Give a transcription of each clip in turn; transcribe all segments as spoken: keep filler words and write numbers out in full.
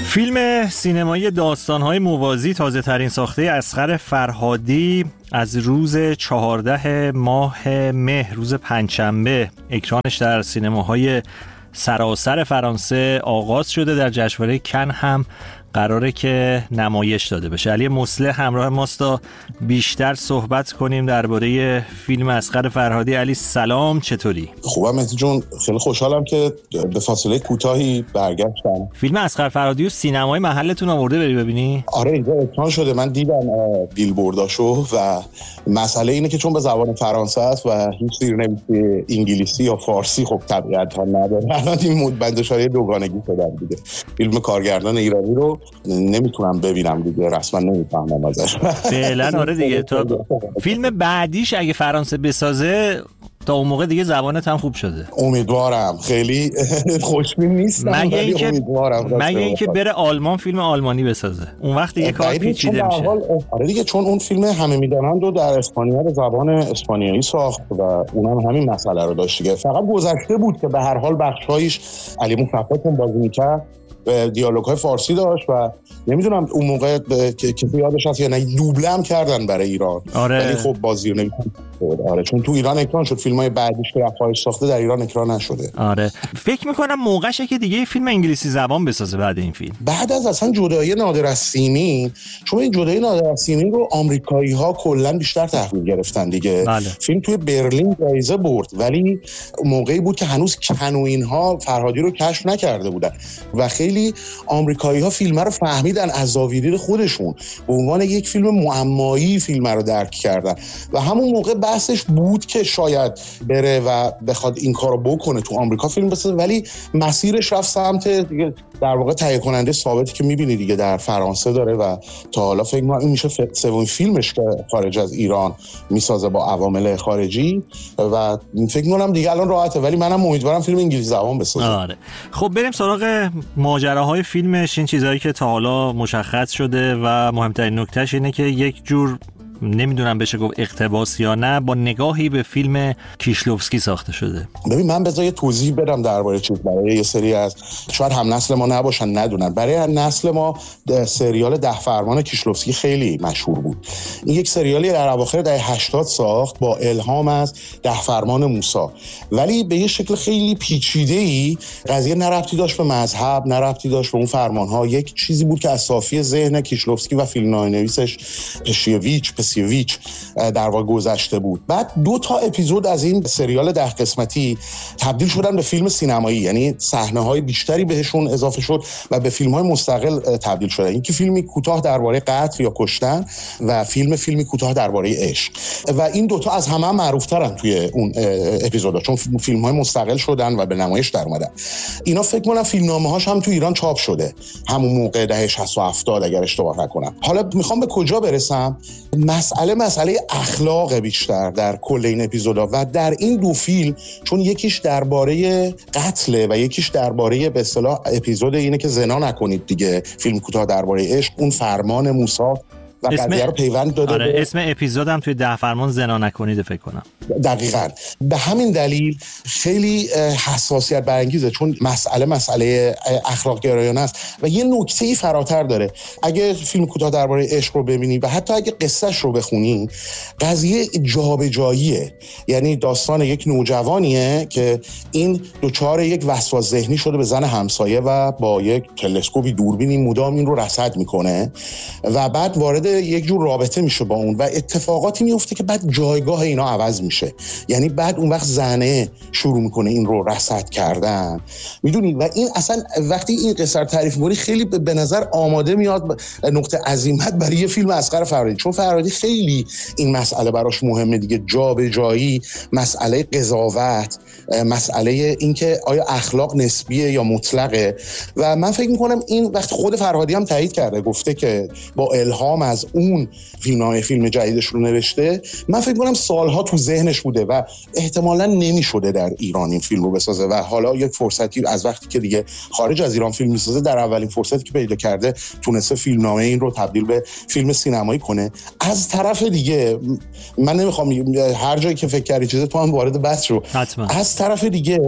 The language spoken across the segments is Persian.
فیلم سینمایی داستان‌های موازی تازه ترین ساخته اصغر فرهادی از روز چهارده ماه مهر، روز پنجشنبه، اکرانش در سینماهای سراسر فرانسه آغاز شده. در جشنواره کن هم قراره که نمایش داده بشه. علی مصلح همراه ماست تا بیشتر صحبت کنیم درباره فیلم اصغر فرهادی. علی سلام، چطوری؟ خوبم مهدی جون، خیلی خوشحالم که به فاصله کوتاهی برگشتم. فیلم اصغر فرهادی و سینمای محلتون آورده بری ببینی؟ آره اینجا اکران شده، من دیدم بیلبورداشو و مسئله اینه که چون به زبان فرانسه است و هیچ زیرنویسی انگلیسی یا فارسی خب طبیعتا نداره، الان این مدبندشای دوگانگی شدن دیگه. فیلم کارگردان ایرانی رو نمیتونم ببینم دیگه، رسما نمیفهمم ازش. فعلا آره دیگه، تا فیلم بعدیش اگه فرانسه بسازه تا اون موقع دیگه زبانت هم خوب شده. امیدوارم. خیلی خوشبین نیستم مگه ولی اینکه امیدوارم مگه اینکه بره آلمان فیلم آلمانی بسازه، اون وقت دیگه کار پیچیده میشه. آره دیگه، چون اون فیلم همه میدانند رو در اسپانیا به زبان اسپانیایی ساخت و اونم همین مسئله رو داشت دیگه. فقط گذشته بود که به هر حال بخشایش علی مصطفی بازی میکرد، دیالوگ‌های فارسی داشت و نمیدونم اون موقع کسی یادش هست یا نه دوبله هم کردن برای ایران. آره. ولی خب بازی رو نمی‌کنه. آره چون تو ایران اکران شد، فیلم‌های بعدیش که رفایش ساخته در ایران اکران نشده. آره فکر می‌کنم موقعشه که دیگه فیلم انگلیسی زبان بسازه بعد این فیلم. بعد از اصلا جدایی نادر از سیمین، چون این جدایی نادر از سیمین رو آمریکایی‌ها کلاً بیشتر تحویل گرفتن دیگه. بله. فیلم توی برلین جایزه برد ولی موقعی بود که هنوز کنوین‌ها فرهادی رو کشف نکرده بودن و خیلی آمریکایی‌ها فیلم رو فهمیدن از زاویه خودشون، به عنوان یک فیلم معمایی فیلم رو درک کردن و همون موقع بحثش بود که شاید بره و بخواد این کارو بکنه تو آمریکا فیلم بسازه، ولی مسیرش رفت سمت دیگه در واقع تهیه کننده ثابتی که می‌بینی دیگه در فرانسه داره و تا حالا فکر می‌کنم این میشه سومین فیلمش که خارج از ایران میسازه با عوامل خارجی و فکر می‌کنم دیگه الان راحته، ولی منم امیدوارم فیلم انگلیسی زبان بسازه. آره خب بریم سراغ ماجراهای فیلمش. این چیزایی که تا حالا مشخص شده و مهمترین نکتهش اینه که یک جور نمیدونم بشه گفت اقتباس یا نه، با نگاهی به فیلم کیشلوفسکی ساخته شده. ببین من بذار یه توضیح بدم درباره چیز، برای یه سری از شاید هم نسل ما نباشن ندونن. برای نسل ما سریال ده فرمان کیشلوفسکی خیلی مشهور بود. این یک سریالی در اواخر دهه هشتاد ساخت با الهام از ده فرمان موسی، ولی به یه شکل خیلی پیچیده‌ای. قضیه نه ربطی داشت به مذهب، نه ربطی داشت به اون فرمان‌ها، یک چیزی بود که از صافی ذهن کیشلوفسکی و فیلمنامه‌نویسش پشیویچ پسیویچ در واقع گذشته بود. بعد دو تا اپیزود از این سریال ده قسمتی تبدیل شدن به فیلم سینمایی، یعنی صحنه‌های بیشتری بهشون اضافه شد و به فیلم‌های مستقل تبدیل شدن. این که فیلمی کوتاه درباره قتل یا کشتن و فیلم فیلمی کوتاه درباره عشق، و این دوتا از همه معروف‌ترن توی اون اپیزودا چون فیلم‌های مستقل شدن و به نمایش در اومدن. اینا فکر کنم فیلمنامه‌هاش هم توی ایران چاپ شده همون موقع دهه شصت و هفتاد اگر اشتباه نکنم. حالا میخوام به کجا برسم؟ مسئله مسئله اخلاق بیشتر در کل این اپیزودا و در این دو فیلم، چون یکیش درباره قتل و یکیش درباره به اصطلاح اپیزود اینه که زنا نکنید دیگه، فیلم کوتاه درباره عشق، اون فرمان موسی و قضیه رو پیوند داده. آره به... اسم اپیزودم توی ده فرمان زنا نکنید فکر کنم. دقیقاً به همین دلیل خیلی حساسیت برانگیزه، چون مسئله مسئله اخلاق گرایانه است و یه نکته‌ای فراتر داره. اگه فیلم کوتاه درباره عشق رو ببینی و حتی اگه قصهش رو بخونی، قضیه جابجاییه. یعنی داستان یک نوجوانیه که این دوچار یک وسواس ذهنی شده به زن همسایه و با یک تلسکوپی دوربینی مدام این رو رصد میکنه و بعد وارد یک جور رابطه میشه با اون و اتفاقاتی میفته که بعد جایگاه اینا عوض میشه. یعنی بعد اون وقت زنه شروع میکنه این رو رصد کردن، میدونی، و این اصلا وقتی این قصه رو تعریف میکنی خیلی به نظر آماده میاد نقطه عظیمت برای یه فیلم اصغر فرهادی، چون فرهادی خیلی این مسئله براش مهمه دیگه، جابجایی، مسئله قضاوت، مسئله اینکه آیا اخلاق نسبیه یا مطلقه. و من فکر میکنم این وقت خود فرهادی هم تایید کرده، گفته که با الهام از اون فیلمنامه فیلم جدیدش رو نوشته. من فکر میکنم سالها تو ذهنش بوده و احتمالاً نمیشده در ایران این فیلم رو بسازه و حالا یک فرصتی از وقتی که دیگه خارج از ایران فیلم میسازه، در اولین فرصتی که پیدا کرده تونسته فیلمنامه این رو تبدیل به فیلم سینمایی کنه. از طرف دیگه من نمیخوام هر جایی که فکر کردی چیزی تو هم وارد بحث رو، حتما. از طرف دیگه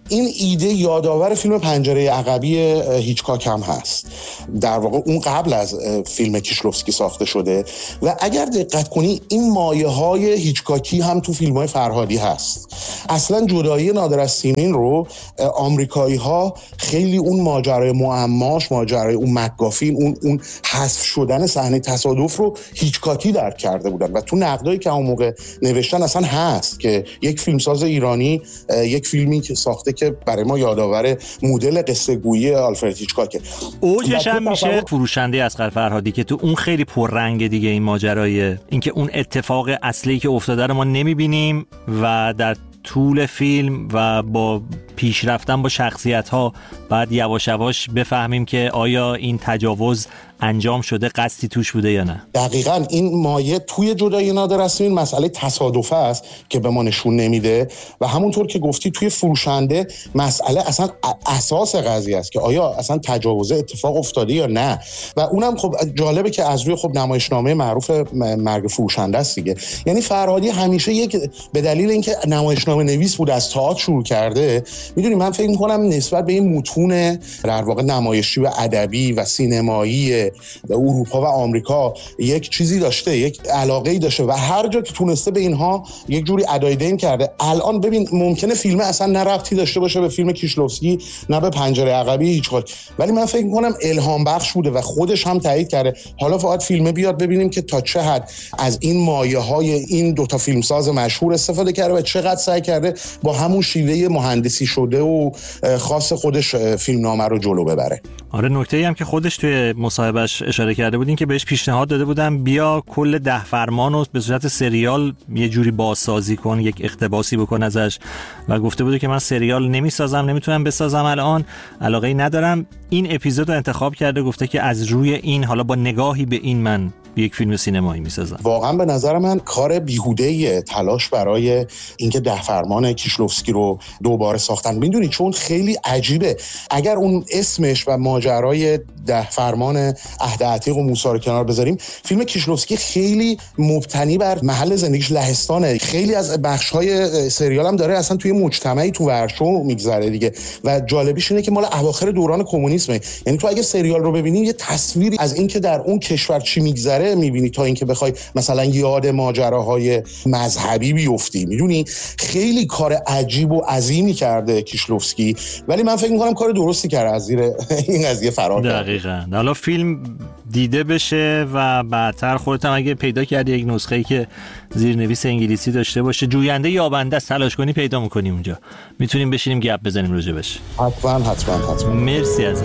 این ایده یادآور فیلم پنجره عقبی هیچکاک هم هست. در واقع اون قبل از فیلم کیشلوفسکی ساخته شده و اگر دقت کنی این مایه‌های هیچکاکی هم تو فیلم‌های فرهادی هست. اصلا جدایی نادر از سیمین رو آمریکایی‌ها خیلی اون ماجرای معماش، ماجرای اون مک‌گافین، اون اون حذف شدن صحنه تصادف رو هیچکاکی درک کرده بودن و تو نقدایی که اون موقع نوشتن اصلا هست که یک فیلمساز ایرانی یک فیلمی که ساخته که برای ما یادآور مدل قصه گویی آلفرد هیچکاکه. اوجش هم میشه فروشنده اصغر فرهادی که تو اون خیلی پررنگ دیگه این ماجرای اینکه اون اتفاق اصلی که افتاده رو ما نمیبینیم و در طول فیلم و با پیش رفتن با شخصیت‌ها بعد یواش یواش بفهمیم که آیا این تجاوز انجام شده، قصدی توش بوده یا نه. دقیقاً این مایه توی جدایی نادر از سیمین مسئله تصادفه است که به ما نشون نمیده و همونطور که گفتی توی فروشنده مسئله اصلا اساس قضیه است که آیا اصلا تجاوز اتفاق افتاده یا نه. و اونم خب جالبه که از روی خب نمایشنامه معروف مرگ فروشنده است دیگه. یعنی فرهادی همیشه یک به دلیل اینکه نمایشنامه نویس بود از تئاتر شروع کرده، میدونی من فکر می‌کنم نسبت به این متون در واقع نمایشی و ادبی و سینمایی اروپا و آمریکا یک چیزی داشته، یک علاقه‌ای داشته و هر جا که تونسته به اینها یک جوری ادای دین کرده. الان ببین ممکنه فیلم اصلا نه ربطی داشته باشه به فیلم کیشلوفسکی نه به پنجره عقبی هیچکاک، ولی من فکر می‌کنم الهام بخش بوده و خودش هم تایید کرده. حالا فقط فیلم بیاد ببینیم که تا چه حد از این مایه‌های این دو تا فیلمساز مشهور استفاده کرده و چقدر سعی کرده با همون شیوه مهندسی شده و خاص خودش فیلمنامه رو جلو ببره. آره نکته‌ای هم که خودش توی مصاحبهش اشاره کرده بودین که بهش پیشنهاد داده بودم بیا کل ده فرمان رو به صورت سریال یه جوری بازسازی کن، یک اقتباسی بکن ازش و گفته بوده که من سریال نمیسازم، نمیتونم بسازم، الان علاقه‌ای ندارم. این اپیزود رو انتخاب کرده، گفته که از روی این حالا با نگاهی به این من یک فیلم سینمایی میسازم. واقعا به نظر من کار بیهوده‌ایه تلاش برای اینکه ده فرمان کیشلوفسکی رو دوباره ساختن. میدونی چون خیلی عجیبه، اگر اون اسمش و ماجرای ده فرمان عهد عتیق و موسی رو کنار بذاریم، فیلم کیشلوفسکی خیلی مبتنی بر محل زندگیش لهستانه. خیلی از بخش‌های سریال هم داره اصلا توی مجتمعی تو ورشو میگذره دیگه و جالبیش اینه که مال اواخر دوران کمونیسمه. یعنی تو اگه سریال رو ببینی یه تصویری از اینکه در اون کشور چی میگذره میبینی تا اینکه بخوای مثلا یاد ماجراهای مذهبی بیفتی. میدونی خیلی کار عجیب و عظیمی کرده کیشلوفسکی، ولی من فکر می‌کنم کار درستی کرده از زیر این قضیه فرار کرد. دقیقاً. حالا فیلم دیده بشه و بعدتر خودت هم اگه پیدا کردی یک نسخه‌ای که زیرنویس انگلیسی داشته باشه، جوینده یابنده تلاش کنی پیدا می‌کنیم اونجا، میتونیم بشینیم گپ بزنیم راجبش. حتما حتما حتما. مرسی ازت.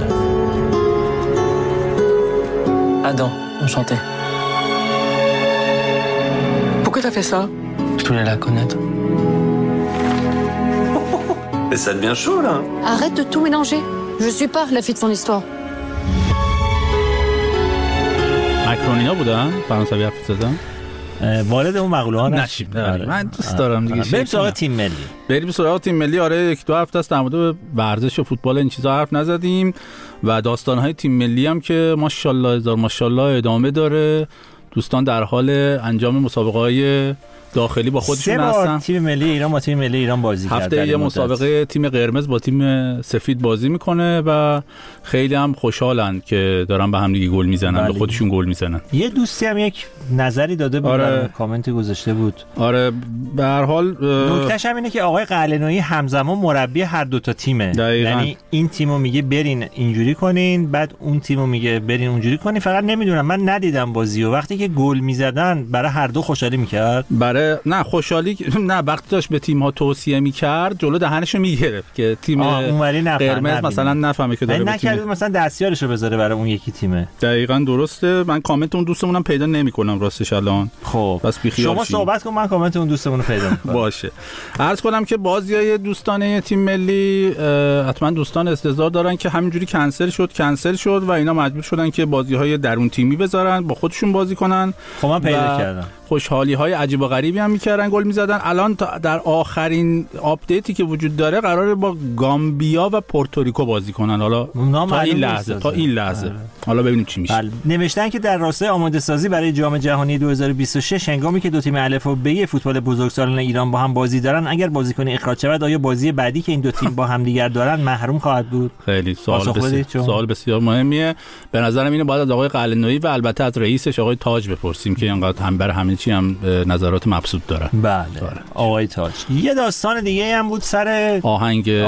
Adam, enchanté. Pourquoi t'as fait ça? Je voulais la connaître. Et ça devient chaud là. Arrête de tout mélanger. Je suis pas la fille de son histoire. مکرونیا بودن؟ فرانسوی حرف زدن؟ وارد اون مقوله ها نشیم. من دوست دارم دیگه. بریم سراغ تیم ملی. بریم سراغ تیم ملی. آره یک دو هفته است در مورد ورزش و فوتبال این چیزا حرف نزدیم و داستان‌های تیم ملی هم که ماشاءالله هزار ماشاءالله ادامه داره. دوستان در حال انجام مسابقه‌های داخلی با خودشون هستن. تیم ملی ایران با تیم ملی ایران بازی کرده. هفته یه مسابقه تیم قرمز با تیم سفید بازی میکنه و خیلی هم خوشحالن که دارن به هم دیگه گل میزنن، به خودشون گل میزنن. یه دوستی هم یک نظری داده بود، آره. کامنتی گذاشته بود. آره به هر حال نکتهش هم اینه که آقای قلعه‌نویی همزمان مربی هر دو تا تیمه. یعنی این تیمو میگه برین اینجوری کنین، بعد اون تیمو میگه برین اونجوری کنین. فقط نمیدونم، من ندیدم بازی و وقتی که گل میزدن برای هر دو خوشحالی میکرد. برای نه خوشحالی نه وقتی داشت به تیم ها توصیه میکرد جلو دهنشو میگرفت که تیم قرمز مثلا نفهمه که داره به تیم مثلا دستیارشو بذاره برای اون یکی تیمه. دقیقاً درسته. من کامنت اون دوستمونم پیدا نمیکنم راستش الان. خب بس بی خیال شما چی. صحبت کن، من کامنت اون دوستمون رو پیدا میکنم. باشه. عرض کنم که بازیای دوستانه تیم ملی حتما دوستان استعداد دارن که همینجوری کنسل شد کنسل شد و اینا مجبور شدن که بازی‌های درون تیمی بذارن با خودشون بازی کنن. خب من پیدا کردم. خوشحالی های عجیب و غریبی هم میکردن، گل میزدن. الان در آخرین آپدیتی که وجود داره قراره با گامبیا و پورتوریکو بازی کنن. حالا تا این لحظه تا این لحظه حالا ببینیم چی میشه. بله. نوشتن که در راستای آماده سازی برای جام جهانی دو هزار و بیست و شش هنگامی که دو تیم الف و ب فوتبال بزرگسالان ایران با هم بازی دارن، اگر بازیکن اخراج شود آیا بازی بعدی که این دو تیم با هم دیگر دارن محروم خواهد بود؟ خیلی سوال بسیار سوال بسیار مهمیه. به نظرم اینو باید از آقای قلعه‌نویی و البته از رئیسش آقای تاج بپرسیم که اینقدر هم بر همه چی هم نظرات مبسوط داره. بله داره. آقای تاج. یه داستان دیگه هم بود سر آهنگ